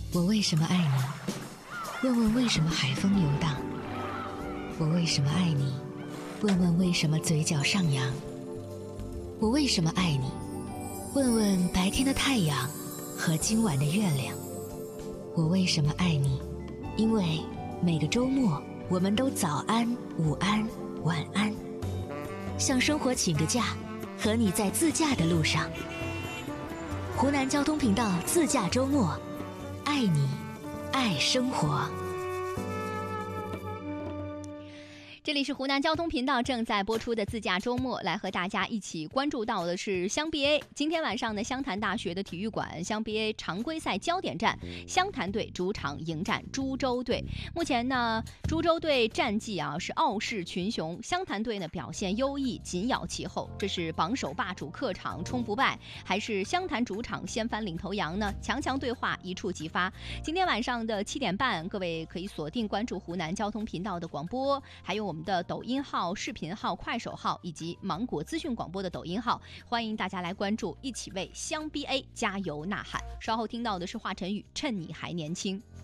我为什么爱你？问问为什么海风游荡？我为什么爱你？问问为什么嘴角上扬？我为什么爱你？问问白天的太阳和今晚的月亮。我为什么爱你？因为每个周末我们都早安、午安、晚安，向生活请个假，和你在自驾的路上。湖南交通频道自驾周末，爱你，爱生活。 这里是湖南交通频道正在播出的自驾周末，来和大家一起关注到的是湘 BA。今天晚上呢，湘潭大学的体育馆湘 BA 常规赛焦点战，湘潭队主场迎战株洲队。目前呢，株洲队战绩是傲视群雄，湘潭队呢表现优异，紧咬其后。这是榜首霸主客场冲不败，还是湘潭主场掀翻领头羊呢？强对话一触即发。今天晚上的7点半，各位可以锁定关注湖南交通频道的广播，还有我们的抖音号、视频号、快手号以及芒果资讯广播的抖音号，欢迎大家来关注，一起为湘 BA 加油呐喊。稍后听到的是华晨宇《趁你还年轻》。